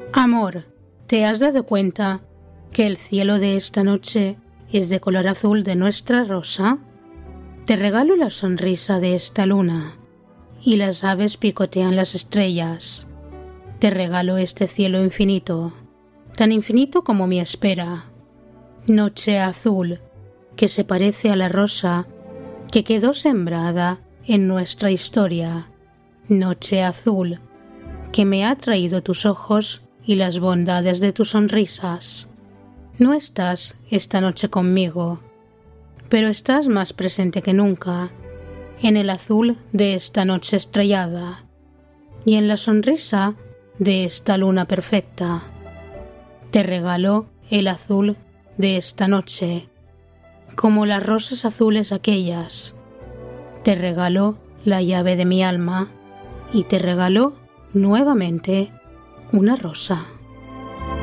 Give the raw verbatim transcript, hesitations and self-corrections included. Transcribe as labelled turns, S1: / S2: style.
S1: Amor, ¿te has dado cuenta que el cielo de esta noche es de color azul de nuestra rosa? Te regalo la sonrisa de esta luna y las aves picotean las estrellas. Te regalo este cielo infinito, tan infinito como mi espera. Noche azul, que se parece a la rosa que quedó sembrada en nuestra historia. Noche azul, que me ha traído tus ojos y las bondades de tus sonrisas. No estás esta noche conmigo, pero estás más presente que nunca en el azul de esta noche estrellada y en la sonrisa de esta luna perfecta. Te regalo el azul de esta noche, como las rosas azules aquellas. Te regalo la llave de mi alma y te regalo nuevamente una rosa.